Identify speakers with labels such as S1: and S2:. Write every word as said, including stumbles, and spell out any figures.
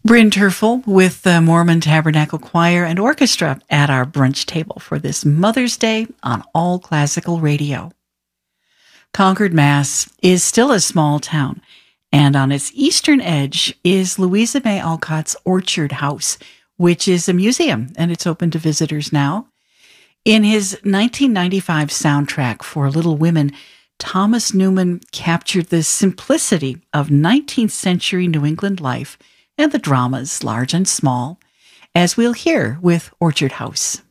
S1: Bryn Terfel with the Mormon Tabernacle Choir and Orchestra at our brunch table for this Mother's Day on All Classical Radio. Concord, Mass. is still a small town, and on its eastern edge is Louisa May Alcott's Orchard House, which is a museum, and it's open to visitors now. In his nineteen ninety-five soundtrack for Little Women, Thomas Newman captured the simplicity of nineteenth century New England life and the dramas, large and small, as we'll hear with Orchard House.